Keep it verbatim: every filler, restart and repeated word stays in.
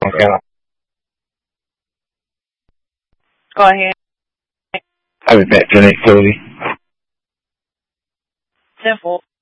Okay. Go ahead. I'll be back to the next closing. Simple.